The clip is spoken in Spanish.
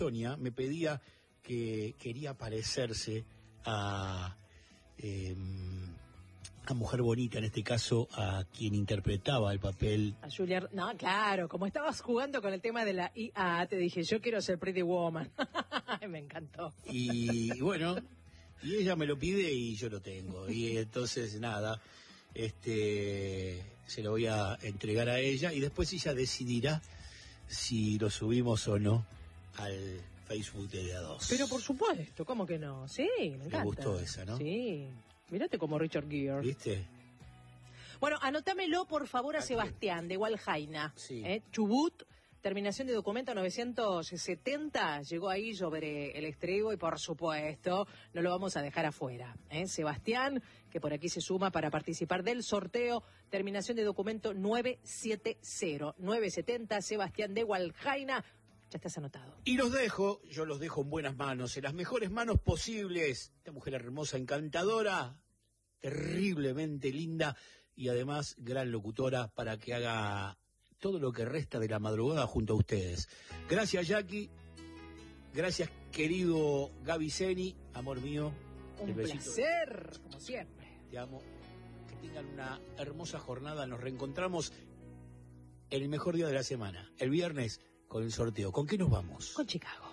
Sonia me pedía que quería parecerse a Mujer Bonita, en este caso a quien interpretaba el papel. A Julia, no, claro, como estabas jugando con el tema de la IA, te dije, yo quiero ser Pretty Woman. Me encantó. Y bueno, y ella me lo pide y yo lo tengo. Y entonces nada, se lo voy a entregar a ella y después ella decidirá si lo subimos o no al Facebook de A2. Pero por supuesto, ¿cómo que no? Sí, me encanta. Me gustó esa, ¿no? Sí, mírate como Richard Gere. ¿Viste? Bueno, anótamelo por favor a Sebastián de Gualjaina. Sí. Chubut, terminación de documento 970, llegó ahí, yo veré el estribo y por supuesto no lo vamos a dejar afuera. Sebastián, que por aquí se suma para participar del sorteo, terminación de documento 970, Sebastián de Gualjaina. Ya estás anotado. Y yo los dejo en buenas manos, en las mejores manos posibles. Esta mujer hermosa, encantadora, terriblemente linda y además gran locutora para que haga todo lo que resta de la madrugada junto a ustedes. Gracias, Jackie. Gracias, querido Gaby Zeni, amor mío. Un placer, como siempre. Te amo. Que tengan una hermosa jornada. Nos reencontramos en el mejor día de la semana, el viernes, con el sorteo. ¿Con qué nos vamos? Con Chicago.